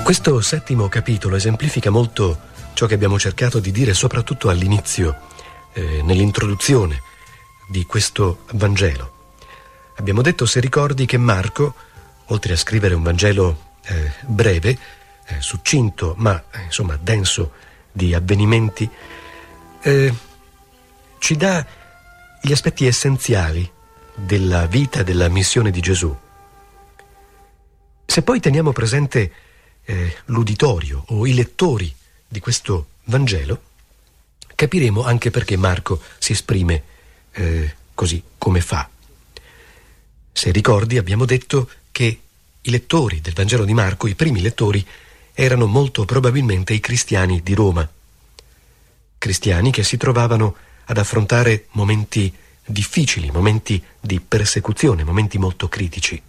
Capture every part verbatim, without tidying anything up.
Questo settimo capitolo esemplifica molto ciò che abbiamo cercato di dire soprattutto all'inizio, eh, nell'introduzione di questo Vangelo. Abbiamo detto, se ricordi, che Marco, oltre a scrivere un Vangelo eh, breve, eh, succinto, ma eh, insomma denso di avvenimenti, eh, ci dà gli aspetti essenziali della vita e della missione di Gesù. Se poi teniamo presente eh, l'uditorio o i lettori di questo Vangelo, capiremo anche perché Marco si esprime eh, così come fa. Se ricordi, abbiamo detto che i lettori del Vangelo di Marco, i primi lettori, erano molto probabilmente i cristiani di Roma. Cristiani che si trovavano ad affrontare momenti difficili, momenti di persecuzione, momenti molto critici.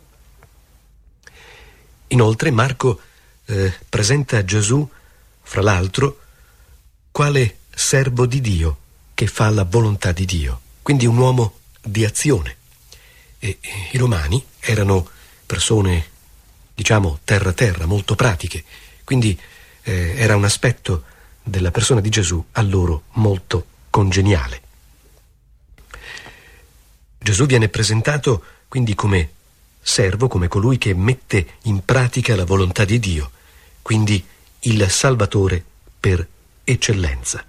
Inoltre Marco eh, presenta Gesù, fra l'altro, quale servo di Dio che fa la volontà di Dio, quindi un uomo di azione. E, e i romani erano persone, diciamo, terra-terra, molto pratiche, quindi eh, era un aspetto della persona di Gesù a loro molto congeniale. Gesù viene presentato quindi come servo, come colui che mette in pratica la volontà di Dio, quindi il Salvatore per eccellenza.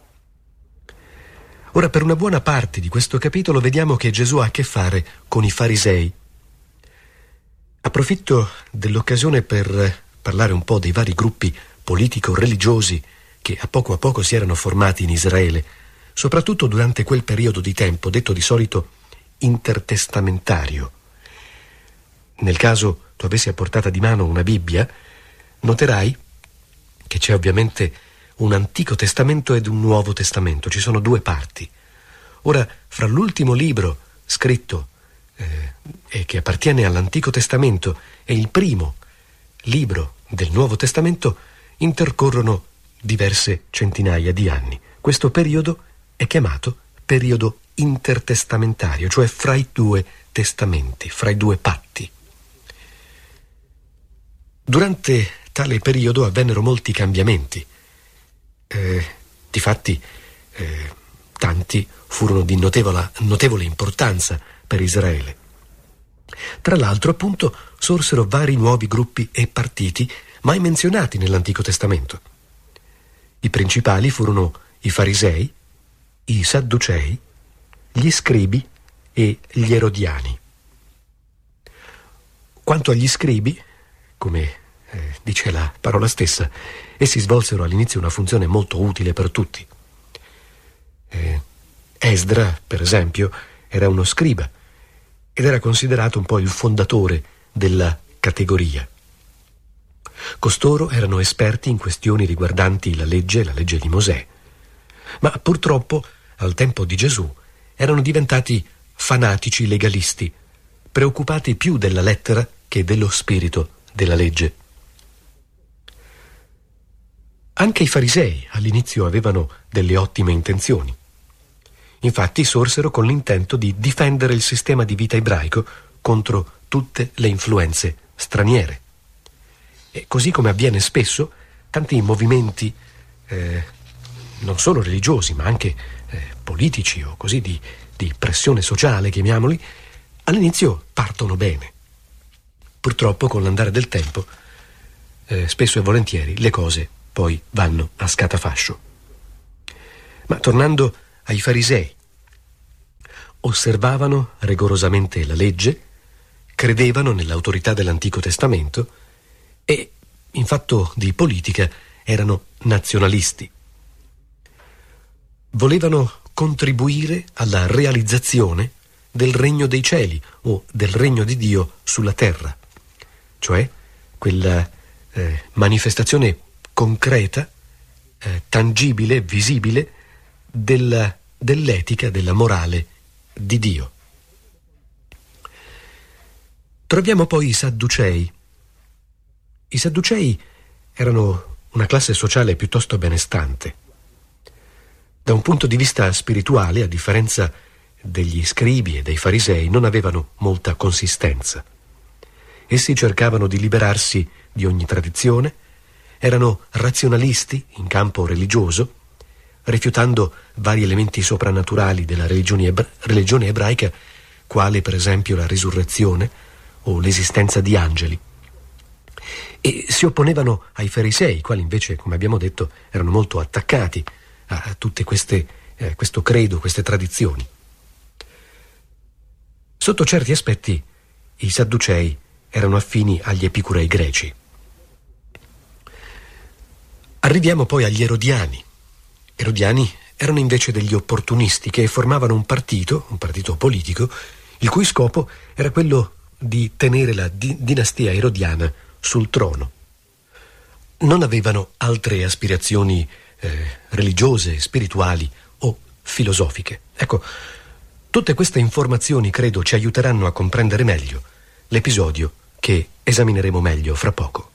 Ora, per una buona parte di questo capitolo vediamo che Gesù ha a che fare con i farisei. Approfitto dell'occasione per parlare un po' dei vari gruppi politico-religiosi che a poco a poco si erano formati in Israele, soprattutto durante quel periodo di tempo detto di solito intertestamentario. Nel caso tu avessi a portata di mano una Bibbia, noterai che c'è ovviamente un Antico Testamento ed un Nuovo Testamento, ci sono due parti. Ora, fra l'ultimo libro scritto eh, e che appartiene all'Antico Testamento e il primo libro del Nuovo Testamento intercorrono diverse centinaia di anni. Questo periodo è chiamato periodo intertestamentario, cioè fra i due testamenti, fra i due patti. Durante tale periodo avvennero molti cambiamenti. Eh, difatti, eh, tanti furono di notevole, notevole importanza per Israele. Tra l'altro, appunto, sorsero vari nuovi gruppi e partiti mai menzionati nell'Antico Testamento. I principali furono i farisei, i sadducei, gli scribi e gli erodiani. Quanto agli scribi, come eh, dice la parola stessa, essi svolsero all'inizio una funzione molto utile per tutti. Eh, Esdra, per esempio, era uno scriba ed era considerato un po' il fondatore della categoria. Costoro erano esperti in questioni riguardanti la legge, la legge di Mosè, ma purtroppo al tempo di Gesù erano diventati fanatici legalisti, preoccupati più della lettera che dello spirito della legge. Anche i farisei all'inizio avevano delle ottime intenzioni. Infatti sorsero con l'intento di difendere il sistema di vita ebraico contro tutte le influenze straniere. E così come avviene spesso, tanti movimenti eh, non solo religiosi ma anche eh, politici o così di, di pressione sociale, chiamiamoli, all'inizio partono bene. Purtroppo con l'andare del tempo eh, spesso e volentieri le cose poi vanno a scatafascio. Ma tornando ai farisei, osservavano rigorosamente la legge, credevano nell'autorità dell'Antico Testamento e, in fatto di politica, erano nazionalisti. Volevano contribuire alla realizzazione del regno dei cieli o del regno di Dio sulla terra, cioè quella eh, manifestazione concreta, eh, tangibile, visibile della, dell'etica, della morale di Dio. Troviamo poi i Sadducei. I Sadducei erano una classe sociale piuttosto benestante. Da un punto di vista spirituale, a differenza degli scribi e dei farisei, non avevano molta consistenza. Essi cercavano di liberarsi di ogni tradizione, erano razionalisti in campo religioso, rifiutando vari elementi soprannaturali della religione, ebra- religione ebraica, quale per esempio la risurrezione o l'esistenza di angeli. E si opponevano ai farisei, i quali invece, come abbiamo detto, erano molto attaccati a, a tutte queste, eh, questo credo, queste tradizioni. Sotto certi aspetti, i Sadducei erano affini agli epicurei greci. Arriviamo poi agli Erodiani. Erodiani erano invece degli opportunisti che formavano un partito, un partito politico, il cui scopo era quello di tenere la di- dinastia erodiana sul trono. Non avevano altre aspirazioni eh, religiose, spirituali o filosofiche. Ecco, tutte queste informazioni credo ci aiuteranno a comprendere meglio l'episodio che esamineremo meglio fra poco.